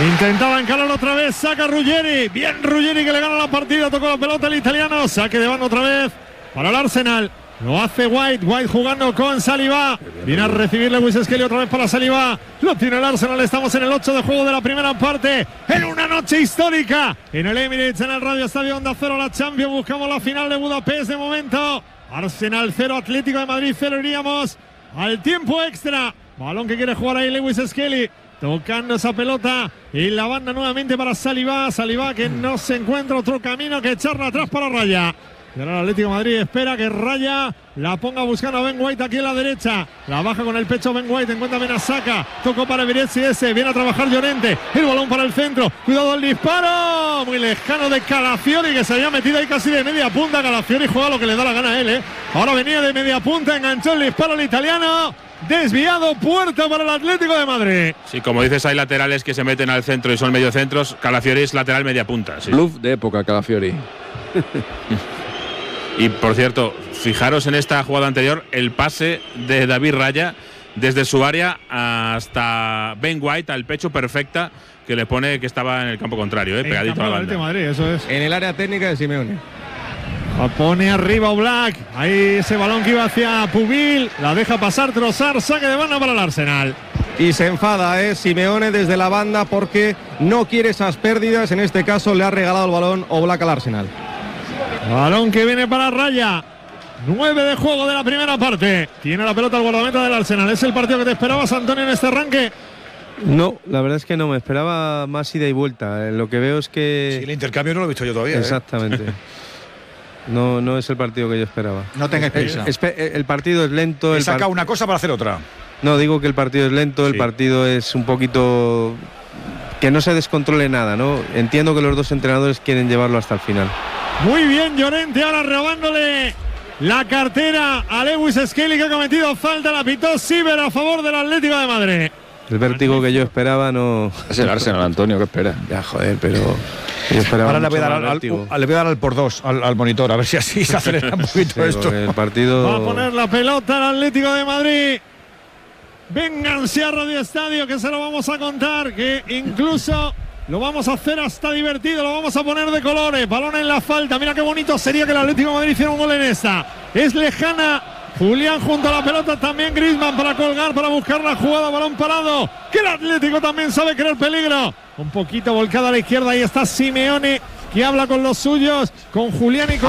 Intentaba encarar otra vez, saca Ruggeri. Bien Ruggeri, que le gana la partida, tocó la pelota el italiano. Saque de banda otra vez para el Arsenal. Lo hace White jugando con Saliba. Viene a recibir Lewis Skelly otra vez para Saliba. Lo tiene el Arsenal, estamos en el 8 de juego de la primera parte. En una noche histórica. En el Emirates, en el Radio Estadio Onda Cero, la Champions. Buscamos la final de Budapest de momento. Arsenal 0, Atlético de Madrid 0. Iríamos al tiempo extra. Balón que quiere jugar ahí Lewis Skelly. Tocando esa pelota y la banda nuevamente para Saliba. Saliba que no se encuentra otro camino que echarla atrás para Raya. Y ahora el Atlético de Madrid espera que Raya la ponga buscando a Ben White aquí en la derecha. La baja con el pecho Ben White, encuentra bien a Saka. Tocó para Beretzi ese, viene a trabajar Llorente. El balón para el centro, cuidado el disparo. Muy lejano de Calafiori, que se había metido ahí casi de media punta. Calafiori juega lo que le da la gana a él, Ahora venía de media punta, enganchó el disparo al italiano. Desviado, puerta para el Atlético de Madrid. Sí, como dices, hay laterales que se meten al centro y son mediocentros. Calafiori es lateral media punta. Sí. Bluff de época, Calafiori. Y por cierto, fijaros en esta jugada anterior, el pase de David Raya desde su área hasta Ben White al pecho, perfecta, que le pone que estaba en el campo contrario, pegadito a la banda. Madrid, eso es. En el área técnica de Simeone. La pone arriba Oblak. Ahí ese balón que iba hacia Pubil. La deja pasar Trossard. Saque de banda para el Arsenal. Y se enfada, Simeone desde la banda porque no quiere esas pérdidas. En este caso le ha regalado el balón Oblak al Arsenal. Balón que viene para Raya. 9 de juego de la primera parte. Tiene la pelota el guardameta del Arsenal. ¿Es el partido que te esperabas, Antonio, en este arranque? No, la verdad es que no, me esperaba más ida y vuelta. Lo que veo es que... Sí, el intercambio no lo he visto yo todavía. Exactamente. No es el partido que yo esperaba. No tengáis prisa. El partido es lento. He sacado una cosa para hacer otra. No, digo que el partido es lento, el partido es un poquito... que no se descontrole nada, ¿no? Entiendo que los dos entrenadores quieren llevarlo hasta el final. Muy bien, Llorente ahora robándole la cartera a Lewis Skelly, que ha cometido falta. La pitó Siever a favor del Atlético de Madrid. El vértigo que yo esperaba no... Es el Arsenal, Antonio, ¿qué espera? Ya, joder, pero... Yo esperaba. Ahora le voy a dar al por dos al monitor, a ver si así se acelera un poquito esto. El partido... Va a poner la pelota al Atlético de Madrid. Vénganse a Radio Estadio, que se lo vamos a contar, que incluso lo vamos a hacer hasta divertido, lo vamos a poner de colores. Balón en la falta, mira qué bonito sería que el Atlético de Madrid hiciera un gol en esta. Es lejana. Julián junto a la pelota, también Griezmann para colgar, para buscar la jugada, balón parado, que el Atlético también sabe crear peligro. Un poquito volcada a la izquierda, ahí está Simeone, que habla con los suyos, con Julián y con...